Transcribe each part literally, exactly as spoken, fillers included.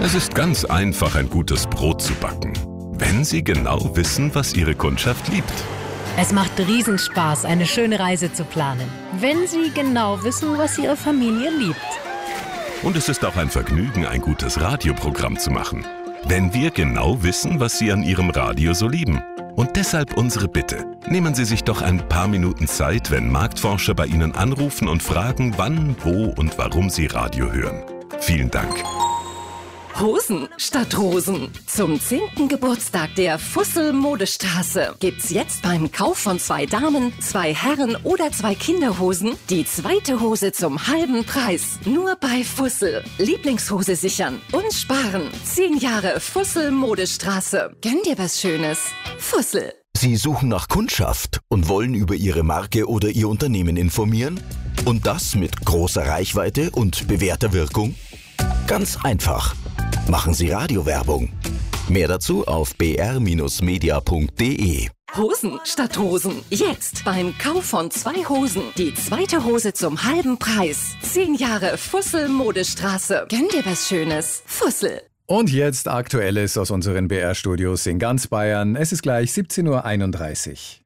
Es ist ganz einfach, ein gutes Brot zu backen, wenn Sie genau wissen, was Ihre Kundschaft liebt. Es macht Riesenspaß, eine schöne Reise zu planen, wenn Sie genau wissen, was Ihre Familie liebt. Und es ist auch ein Vergnügen, ein gutes Radioprogramm zu machen, wenn wir genau wissen, was Sie an Ihrem Radio so lieben. Und deshalb unsere Bitte. Nehmen Sie sich doch ein paar Minuten Zeit, wenn Marktforscher bei Ihnen anrufen und fragen, wann, wo und warum Sie Radio hören. Vielen Dank. Hosen statt Rosen. Zum zehnten Geburtstag der Fussel Modestraße gibt's jetzt beim Kauf von zwei Damen, zwei Herren oder zwei Kinderhosen die zweite Hose zum halben Preis. Nur bei Fussel. Lieblingshose sichern und sparen. Zehn Jahre Fussel Modestraße. Gönn dir was Schönes. Fussel. Sie suchen nach Kundschaft und wollen über Ihre Marke oder Ihr Unternehmen informieren? Und das mit großer Reichweite und bewährter Wirkung? Ganz einfach. Machen Sie Radiowerbung. Mehr dazu auf b r Bindestrich media punkt d e. Hosen statt Rosen. Jetzt beim Kauf von zwei Hosen die zweite Hose zum halben Preis. Zehn Jahre Fussel Modestraße. Gönn dir was Schönes. Fussel. Und jetzt Aktuelles aus unseren B R-Studios in ganz Bayern. Es ist gleich siebzehn Uhr einunddreißig.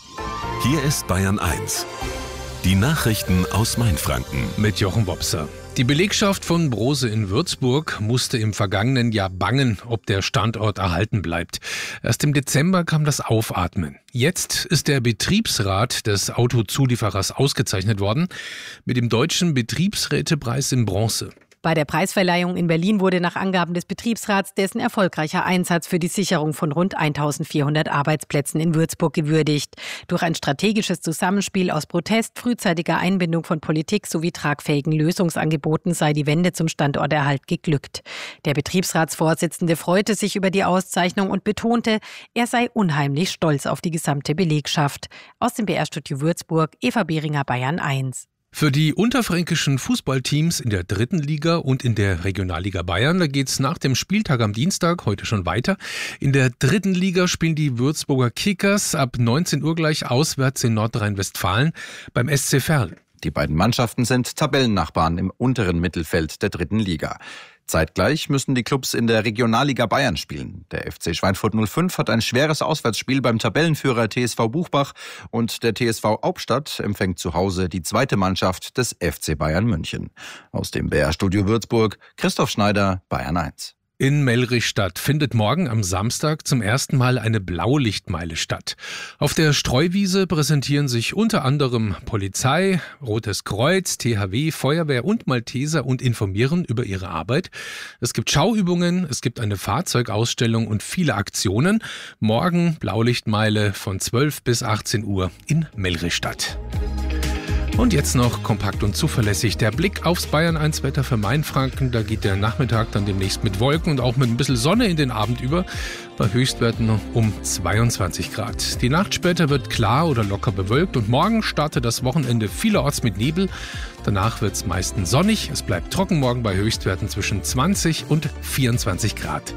Hier ist Bayern eins. Die Nachrichten aus Mainfranken mit Jochen Wopser. Die Belegschaft von Brose in Würzburg musste im vergangenen Jahr bangen, ob der Standort erhalten bleibt. Erst im Dezember kam das Aufatmen. Jetzt ist der Betriebsrat des Autozulieferers ausgezeichnet worden mit dem Deutschen Betriebsrätepreis in Bronze. Bei der Preisverleihung in Berlin wurde nach Angaben des Betriebsrats dessen erfolgreicher Einsatz für die Sicherung von rund eintausendvierhundert Arbeitsplätzen in Würzburg gewürdigt. Durch ein strategisches Zusammenspiel aus Protest, frühzeitiger Einbindung von Politik sowie tragfähigen Lösungsangeboten sei die Wende zum Standorterhalt geglückt. Der Betriebsratsvorsitzende freute sich über die Auszeichnung und betonte, er sei unheimlich stolz auf die gesamte Belegschaft. Aus dem B R-Studio Würzburg, Eva Behringer, Bayern eins. Für die unterfränkischen Fußballteams in der dritten Liga und in der Regionalliga Bayern, da geht's nach dem Spieltag am Dienstag heute schon weiter. In der dritten Liga spielen die Würzburger Kickers ab neunzehn Uhr gleich auswärts in Nordrhein-Westfalen beim S C Verl. Die beiden Mannschaften sind Tabellennachbarn im unteren Mittelfeld der dritten Liga. Zeitgleich müssen die Clubs in der Regionalliga Bayern spielen. Der F C Schweinfurt null fünf hat ein schweres Auswärtsspiel beim Tabellenführer T S V Buchbach und der T S V Hauptstadt empfängt zu Hause die zweite Mannschaft des F C Bayern München. Aus dem B R-Studio Würzburg, Christoph Schneider, Bayern eins. In Mellrichstadt findet morgen am Samstag zum ersten Mal eine Blaulichtmeile statt. Auf der Streuwiese präsentieren sich unter anderem Polizei, Rotes Kreuz, T H W, Feuerwehr und Malteser und informieren über ihre Arbeit. Es gibt Schauübungen, es gibt eine Fahrzeugausstellung und viele Aktionen. Morgen Blaulichtmeile von zwölf bis achtzehn Uhr in Mellrichstadt. Und jetzt noch kompakt und zuverlässig der Blick aufs Bayern eins Wetter für Mainfranken. Da geht der Nachmittag dann demnächst mit Wolken und auch mit ein bisschen Sonne in den Abend über. Bei Höchstwerten um zweiundzwanzig Grad. Die Nacht später wird klar oder locker bewölkt und morgen startet das Wochenende vielerorts mit Nebel. Danach wird es meistens sonnig. Es bleibt trocken morgen bei Höchstwerten zwischen zwanzig und vierundzwanzig Grad.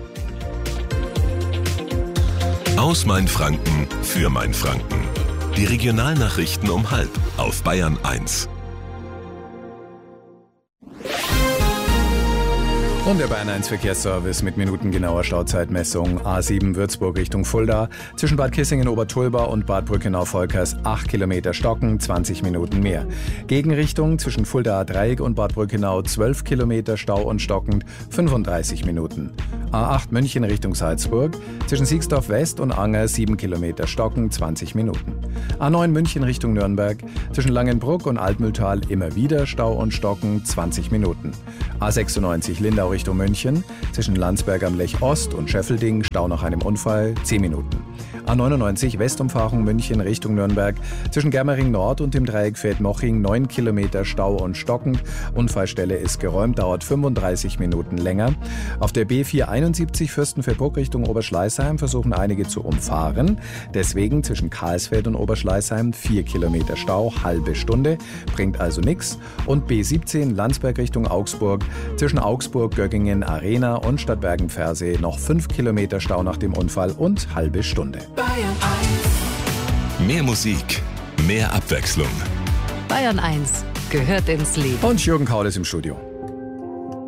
Aus Mainfranken für Mainfranken. Die Regionalnachrichten um halb auf Bayern eins. Und der Bayern eins Verkehrsservice mit minutengenauer Stauzeitmessung. A sieben Würzburg Richtung Fulda. Zwischen Bad Kissingen-Obertulba und Bad Brückenau-Volkers acht Kilometer Stocken, zwanzig Minuten mehr. Gegenrichtung zwischen Fulda-Dreieck und Bad Brückenau zwölf Kilometer Stau und stockend, fünfunddreißig Minuten. A acht München Richtung Salzburg. Zwischen Siegsdorf West und Anger sieben Kilometer Stocken, zwanzig Minuten. A neun München Richtung Nürnberg. Zwischen Langenbruck und Altmühltal immer wieder Stau und Stocken, zwanzig Minuten. A sechsundneunzig Lindau Richtung München. Zwischen Landsberg am Lech Ost und Schöffelding Stau nach einem Unfall, zehn Minuten. A neunundneunzig Westumfahrung München Richtung Nürnberg. Zwischen Germering Nord und dem Dreieck Feldmoching neun Kilometer Stau und stockend. Unfallstelle ist geräumt, dauert fünfunddreißig Minuten länger. Auf der B vierhunderteinundsiebzig Fürstenfeldbruck Richtung Oberschleißheim versuchen einige zu umfahren. Deswegen zwischen Karlsfeld und Oberschleißheim vier Kilometer Stau, halbe Stunde. Bringt also nichts. Und B siebzehn Landsberg Richtung Augsburg. Zwischen Augsburg, Göggingen, Arena und Stadtbergen-Pfersee noch fünf Kilometer Stau nach dem Unfall und halbe Stunde. Bayern eins. Mehr Musik, mehr Abwechslung. Bayern eins gehört ins Leben. Und Jürgen Kaul ist im Studio.